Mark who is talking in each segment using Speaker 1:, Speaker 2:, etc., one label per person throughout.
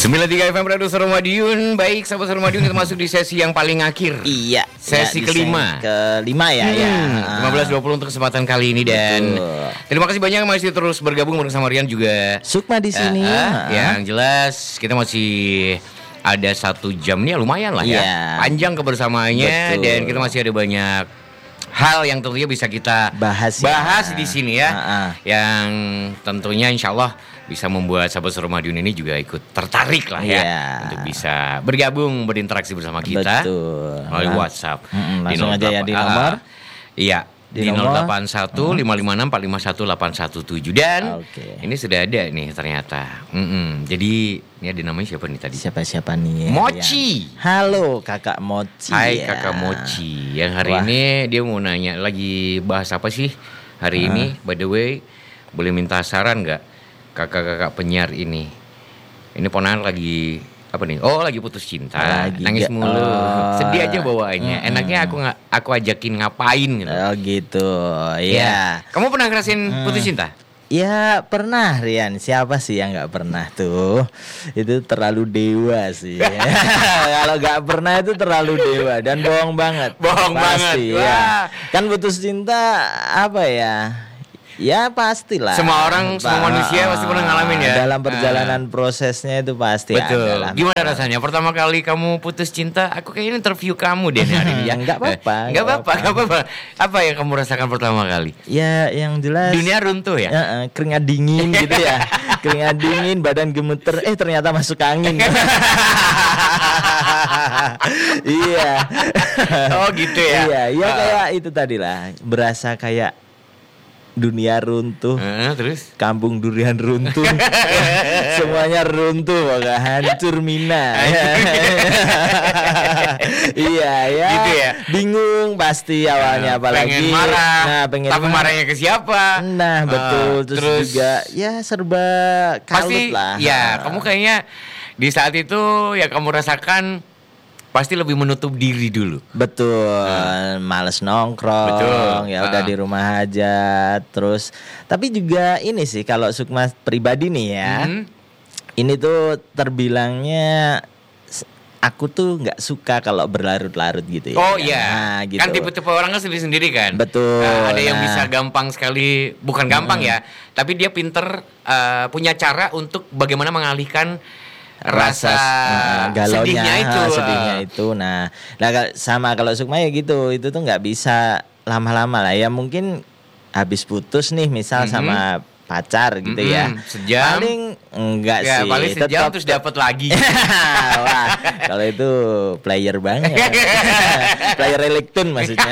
Speaker 1: 93 FM Radio Suara Madiun. Baik, sahabat Suara Madiun, kita masuk di sesi yang paling akhir.
Speaker 2: Iya,
Speaker 1: sesi kelima.
Speaker 2: Kelima ya, ya.
Speaker 1: 15.20 untuk kesempatan kali ini. Dan terima kasih banyak masih terus bergabung bersama Rian juga
Speaker 2: Sukma di sini.
Speaker 1: Yang jelas kita masih ada 1 jam nih, lumayan lah ya. Panjang kebersamaannya. Betul. Dan kita masih ada banyak hal yang tentunya bisa kita bahas di sini ya. Yang tentunya insya Allah bisa membuat sahabat Suara Madiun ini juga ikut tertarik lah ya untuk bisa bergabung, berinteraksi bersama kita.
Speaker 2: Betul.
Speaker 1: Melalui WhatsApp.
Speaker 2: Langsung aja ya di nomor.
Speaker 1: Iya. Di 081 556 451 817. Dan ini sudah ada nih ternyata. Jadi ini ada namanya siapa nih tadi?
Speaker 2: Siapa nih?
Speaker 1: Mochi.
Speaker 2: Halo Kakak Mochi.
Speaker 1: Hai Kakak Mochi. Yang hari ini dia mau nanya lagi bahas apa sih hari ini? By the way, boleh minta saran nggak kakak-kakak penyiar ini? Ini ponakan lagi apa nih? Oh, lagi putus cinta, nangis mulu, sedih aja bawaannya. Enaknya aku ajakin ngapain gitu.
Speaker 2: Oh gitu, ya.
Speaker 1: Kamu pernah ngerasain putus cinta?
Speaker 2: Ya pernah, Rian. Siapa sih yang nggak pernah tuh? Itu terlalu dewa sih. Kalau nggak pernah itu terlalu dewa dan bohong banget.
Speaker 1: Bohong
Speaker 2: pasti,
Speaker 1: banget.
Speaker 2: Ya. Kan putus cinta apa ya? Ya pastilah.
Speaker 1: Semua orang, semua manusia pasti pernah ngalamin ya.
Speaker 2: Dalam perjalanan prosesnya itu pasti.
Speaker 1: Betul. Gimana rasanya? Pertama kali kamu putus cinta, aku kayaknya interview kamu deh hari ini.
Speaker 2: Ya nggak apa-apa.
Speaker 1: Nggak apa-apa. Apa yang kamu rasakan pertama kali?
Speaker 2: Ya yang jelas.
Speaker 1: Dunia runtuh ya.
Speaker 2: Keringat dingin gitu ya. Keringat dingin, badan gemeter. Ternyata masuk angin. Iya.
Speaker 1: Oh gitu ya.
Speaker 2: Iya kayak itu tadi lah. Berasa kayak dunia runtuh,
Speaker 1: terus
Speaker 2: kampung durian runtuh, semuanya runtuh, pokoknya hancur mina. Iya ya,
Speaker 1: gitu ya.
Speaker 2: Bingung pasti awalnya, apalagi
Speaker 1: pengen marah.
Speaker 2: Pengen
Speaker 1: tapi marahnya ke siapa?
Speaker 2: Nah betul, terus juga ya serba kalut
Speaker 1: pasti,
Speaker 2: lah.
Speaker 1: Ya kamu kayaknya di saat itu ya kamu rasakan pasti lebih menutup diri dulu.
Speaker 2: Betul, males nongkrong. Betul. Ya udah di rumah aja. Terus, tapi juga ini sih kalau Sukma pribadi nih ya, ini tuh terbilangnya aku tuh nggak suka kalau berlarut-larut gitu ya.
Speaker 1: Oh iya,
Speaker 2: gitu.
Speaker 1: Kan tipe-tipe orang kan sendiri-sendiri kan.
Speaker 2: Betul.
Speaker 1: Ada yang bisa gampang sekali, bukan gampang ya, tapi dia pinter punya cara untuk bagaimana mengalihkan rasa
Speaker 2: galaunya, sedihnya itu. Nah sama kalau Sukma ya gitu, itu tuh nggak bisa lama-lama lah ya. Mungkin habis putus nih misal sama pacar gitu ya,
Speaker 1: sejam
Speaker 2: paling enggak
Speaker 1: ya,
Speaker 2: sih,
Speaker 1: paling sejam terus dapat lagi.
Speaker 2: Wah, kalau itu player banget. Player elektron maksudnya.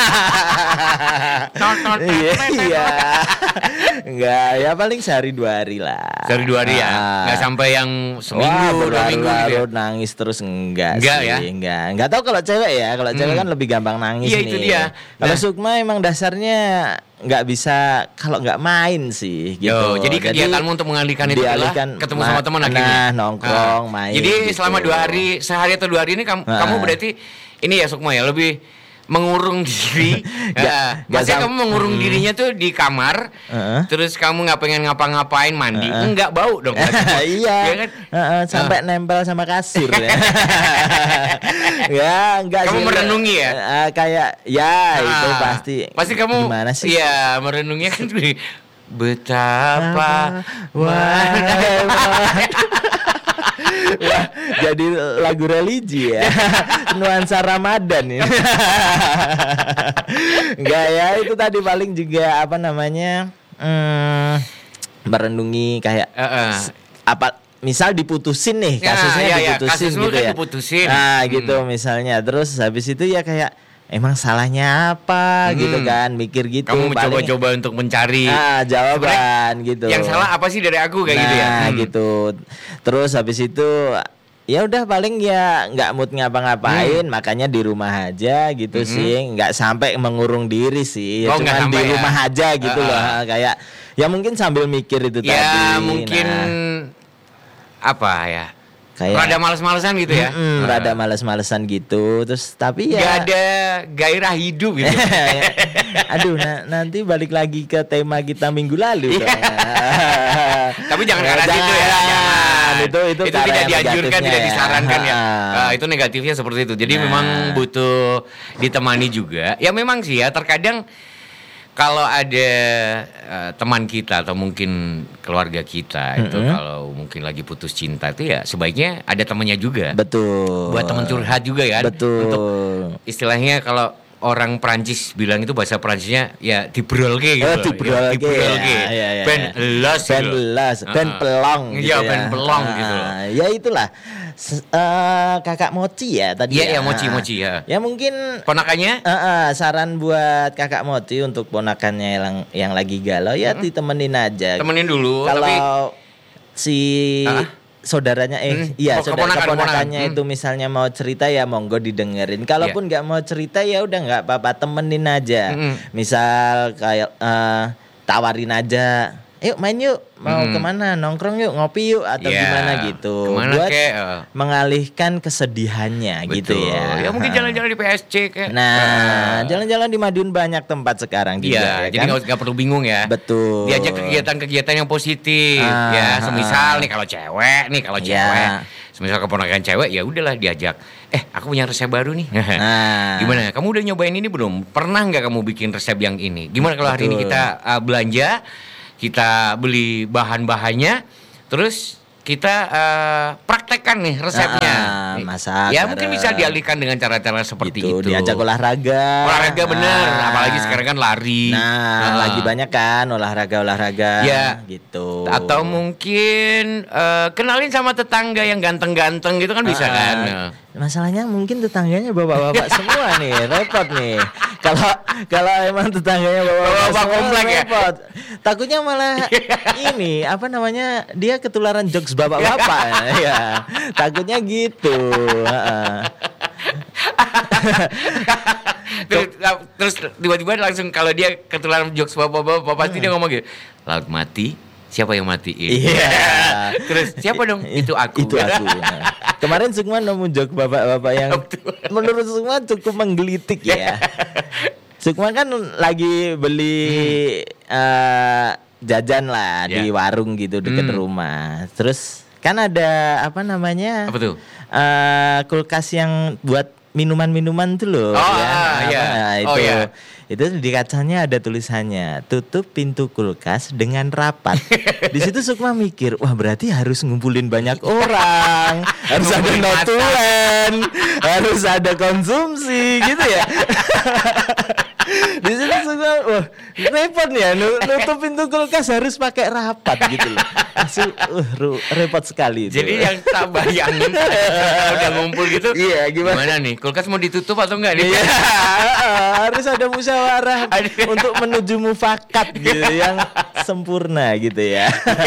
Speaker 2: Iya. Enggak, ya paling sehari 2 hari lah.
Speaker 1: Sehari 2 hari ya. Enggak sampai yang seminggu, 2 minggu gitu ya.
Speaker 2: Nangis terus enggak
Speaker 1: sih.
Speaker 2: Ya? Enggak tahu kalau cewek ya. Kalau cewek kan lebih gampang nangis nih.
Speaker 1: Iya itu dia.
Speaker 2: Kalau Sukma emang dasarnya nggak bisa kalau nggak main sih gitu.
Speaker 1: Jadi kegiatanmu untuk mengalihkan itu adalah ketemu sama teman akhirnya.
Speaker 2: Nongkrong, main.
Speaker 1: Jadi
Speaker 2: gitu.
Speaker 1: Selama 2 hari, sehari atau 2 hari ini kamu berarti ini ya Sukma ya, lebih mengurung diri. Maksudnya kamu mengurung dirinya tuh di kamar, terus kamu nggak pengen ngapa-ngapain, mandi, nggak bau dong.
Speaker 2: Iya kan? Sampai nempel sama kasur ya. Ya enggak
Speaker 1: kamu
Speaker 2: sih.
Speaker 1: Merenungi ya?
Speaker 2: Kayak ya itu pasti
Speaker 1: kamu
Speaker 2: gimana sih?
Speaker 1: Iya, merenungnya kan betapa
Speaker 2: Wah, jadi lagu religi ya. Nuansa Ramadan ini. Enggak ya, itu tadi paling juga apa namanya? Merenungi kayak apa misal diputusin nih, kasusnya diputusin gitu ya.
Speaker 1: Diputusin.
Speaker 2: Nah, gitu misalnya. Terus habis itu ya kayak emang salahnya apa gitu kan, mikir gitu.
Speaker 1: Kamu mencoba-coba untuk mencari
Speaker 2: jawaban gitu.
Speaker 1: Yang salah apa sih dari aku kayak gitu ya?
Speaker 2: Gitu. Terus habis itu ya udah paling ya nggak mood ngapa-ngapain, makanya di rumah aja gitu sih, nggak sampai mengurung diri sih, ya cuman di rumah aja gitu loh, kayak ya mungkin sambil mikir itu tadi.
Speaker 1: Ya mungkin apa ya? Kayak rada males-malesan gitu ya.
Speaker 2: Rada males-malesan gitu. Terus tapi ya
Speaker 1: gak ada gairah hidup gitu.
Speaker 2: Aduh, nanti balik lagi ke tema kita minggu lalu.
Speaker 1: Tapi jangan karena situ ya.
Speaker 2: itu
Speaker 1: tidak dianjurkan, tidak disarankan ya. Itu negatifnya seperti itu. Jadi memang butuh ditemani juga. Ya memang sih ya, terkadang kalau ada teman kita atau mungkin keluarga kita itu kalau mungkin lagi putus cinta itu ya sebaiknya ada temannya juga.
Speaker 2: Betul.
Speaker 1: Buat teman curhat juga ya.
Speaker 2: Betul.
Speaker 1: Untuk istilahnya kalau orang Prancis bilang itu bahasa Prancisnya ya dibrolke gitu.
Speaker 2: Dibrolke.
Speaker 1: Ya. Ben los.
Speaker 2: Ben pelong gitu
Speaker 1: ya. Ben pelong gitu.
Speaker 2: Ya itulah. Kakak Mochi ya tadi.
Speaker 1: Iya, Mochi ya.
Speaker 2: Ya mungkin
Speaker 1: ponakannya?
Speaker 2: Saran buat Kakak Mochi untuk ponakannya yang lagi galau ya ditemenin aja.
Speaker 1: Temenin dulu.
Speaker 2: Kalau si saudaranya keponakannya itu misalnya mau cerita ya monggo didengerin. Kalaupun nggak mau cerita ya udah nggak apa-apa, temenin aja. Misal kayak tawarin aja, yuk main yuk, mau kemana, nongkrong yuk, ngopi yuk atau gimana gitu.
Speaker 1: Kemana
Speaker 2: buat mengalihkan kesedihannya. Betul. Gitu ya.
Speaker 1: Ya mungkin jalan-jalan di PSC kayak.
Speaker 2: Nah, jalan-jalan di Madiun banyak tempat sekarang juga.
Speaker 1: Jadi nggak perlu bingung ya.
Speaker 2: Betul.
Speaker 1: Diajak kegiatan-kegiatan yang positif. Ya, semisal nih kalau cewek, semisal keponakan cewek ya udahlah diajak. Aku punya resep baru nih. Gimana? Kamu udah nyobain ini belum? Pernah nggak kamu bikin resep yang ini? Gimana kalau hari ini kita belanja? Kita beli bahan-bahannya, terus kita praktekkan nih resepnya.
Speaker 2: Masak.
Speaker 1: Ya mungkin bisa dialihkan dengan cara-cara seperti itu.
Speaker 2: Diajak olahraga.
Speaker 1: Olahraga bener, apalagi sekarang kan lari.
Speaker 2: Lagi banyak kan olahraga.
Speaker 1: Ya,
Speaker 2: gitu.
Speaker 1: Atau mungkin kenalin sama tetangga yang ganteng-ganteng gitu kan bisa kan.
Speaker 2: Masalahnya mungkin tetangganya bapak-bapak semua nih, repot nih. Kalau emang tetangganya bapak-bapak komplek ya. Repot. Takutnya malah ini dia ketularan jokes bapak-bapak ya. Takutnya gitu.
Speaker 1: Terus tiba-tiba langsung kalau dia ketularan jokes bapak-bapak pasti dia ngomong gitu, laut mati, siapa yang matiin? Terus siapa dong? Itu aku.
Speaker 2: Kemarin Sukman nemu jok bapak-bapak yang menurut Sukman cukup menggelitik ya. Sukman kan lagi beli jajan lah di warung gitu dekat rumah. Terus kan ada apa tuh? Kulkas yang buat minuman-minuman tuh loh. Itu di kacanya ada tulisannya, tutup pintu kulkas dengan rapat. Di situ Sukma mikir, wah berarti harus ngumpulin banyak orang, harus ada notulen, harus ada konsumsi gitu ya. Di situ Sukma, wah repot ya, nutup pintu kulkas harus pakai rapat gitu loh. Repot sekali itu.
Speaker 1: Jadi yang tak bayangin udah ngumpul gitu.
Speaker 2: Iya,
Speaker 1: gimana nih? Kulkas mau ditutup atau enggak nih?
Speaker 2: Iya, harus ada musyawarah untuk menuju mufakat gitu yang sempurna gitu ya.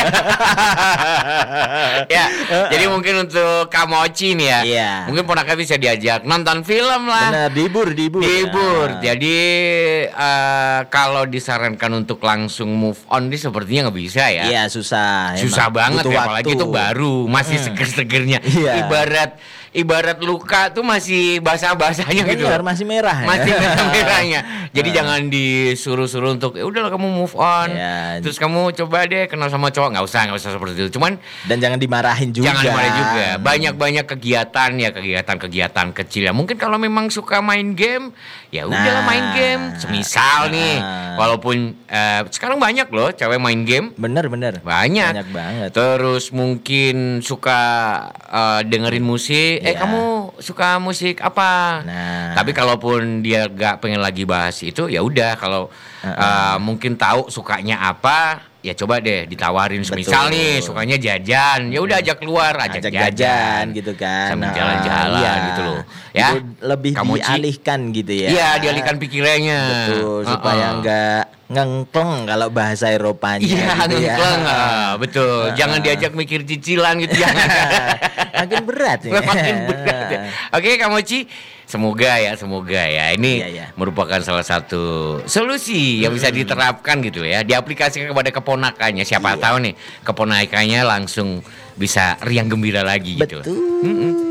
Speaker 1: Jadi mungkin untuk Kamochi nih ya.
Speaker 2: Iya.
Speaker 1: Mungkin ponakan bisa diajak nonton film lah.
Speaker 2: Benar, dihibur.
Speaker 1: Jadi kalau disarankan untuk langsung move on ini sepertinya nggak bisa ya.
Speaker 2: Iya, susah
Speaker 1: banget ya, apalagi itu baru masih seger-segernya. Ibarat luka tuh masih basah-basahnya gitu.
Speaker 2: Masih merah.
Speaker 1: Masih merah-merahnya. Jadi jangan disuruh-suruh untuk udahlah kamu move on. Terus kamu coba deh kenal sama cowok, nggak usah seperti itu. Cuman
Speaker 2: dan jangan dimarahin juga.
Speaker 1: Banyak kegiatan kecil ya. Mungkin kalau memang suka main game, ya udahlah main game. Semisal nih, walaupun sekarang banyak loh cewek main game.
Speaker 2: Bener.
Speaker 1: Banyak
Speaker 2: banget.
Speaker 1: Terus mungkin suka dengerin musik. Kamu suka musik apa? Tapi kalaupun dia gak pengen lagi bahas itu, ya udah. Kalau mungkin tahu sukanya apa, ya coba deh ditawarin. Misal nih sukanya jajan, ya udah ajak keluar, ajak jajan
Speaker 2: gitu kan.
Speaker 1: Sambil jalan-jalan gitu loh. Ya,
Speaker 2: itu lebih dialihkan gitu ya.
Speaker 1: Iya, dialihkan pikirannya.
Speaker 2: Betul, supaya enggak ngengkleng kalau bahasa Eropanya.
Speaker 1: Iya,
Speaker 2: gitu
Speaker 1: ngengkleng. Betul. Jangan diajak mikir cicilan gitu, jangan.
Speaker 2: Makin berat ya.
Speaker 1: Oke, Kak Mochi, semoga ya ini merupakan salah satu solusi yang bisa diterapkan gitu ya, diaplikasikan kepada keponakannya. Siapa tahu nih keponakannya langsung bisa riang gembira lagi gitu.
Speaker 2: Betul.